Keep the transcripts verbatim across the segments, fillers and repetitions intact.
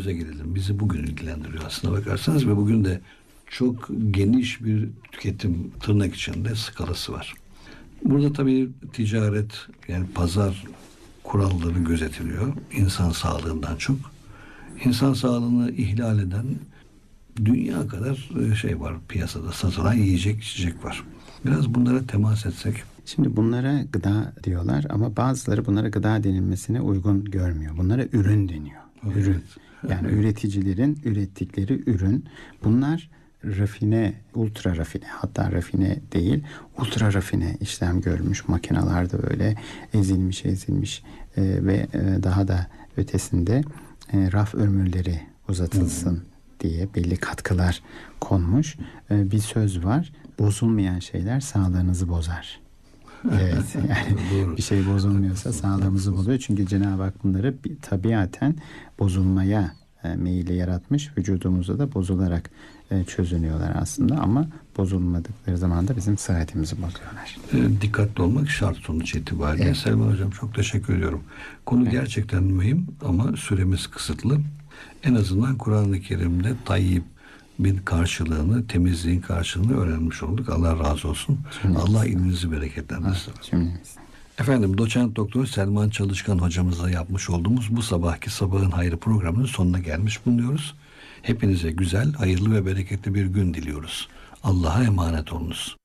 bugünümüze gelelim. Bizi bugün ilgilendiriyor aslına bakarsanız ve bugün de çok geniş bir tüketim tırnak içinde skalası var. Burada tabii ticaret, yani pazar kuralları gözetiliyor. İnsan sağlığından çok. İnsan sağlığını ihlal eden dünya kadar şey var, piyasada satılan yiyecek içecek var. Biraz bunlara temas etsek. Şimdi bunlara gıda diyorlar ama bazıları bunlara gıda denilmesine uygun görmüyor. Bunlara ürün deniyor. Evet. Ürün. Yani Evet. üreticilerin ürettikleri ürün. Bunlar rafine, ultra rafine, hatta rafine değil, ultra rafine işlem görmüş makinelerde böyle ezilmiş ezilmiş e, ve e, daha da ötesinde e, raf ömürleri uzatılsın hmm. diye belli katkılar konmuş. E, bir söz var. Bozulmayan şeyler sağlığınızı bozar. Evet, yani bir şey bozulmuyorsa sağlığımızı bozuyor. Çünkü Cenab-ı Hak bunları tabiaten bozulmaya e, meyilli yaratmış. Vücudumuzda da bozularak e, çözünüyorlar aslında ama bozulmadıkları zaman da bizim sıhhatimizi bozuyorlar. E, dikkatli olmak şart sonuç itibariyle. Evet. Selman Hocam çok teşekkür ediyorum. Konu evet. gerçekten mühim ama süremiz kısıtlı. En azından Kur'an-ı Kerim'de tayyip bin karşılığını, temizliğin karşılığını öğrenmiş olduk. Allah razı olsun. Cümlemiz. Allah ilminizi bereketlendirsin. Cümlemiz. Efendim, doçent doktor Selman Çalışkan hocamızla yapmış olduğumuz bu sabahki Sabahın Hayrı programının sonuna gelmiş bulunuyoruz. Hepinize güzel, hayırlı ve bereketli bir gün diliyoruz. Allah'a emanet olunuz.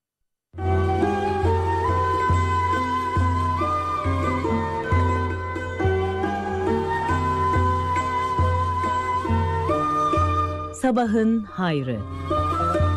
Sabahın Hayrı.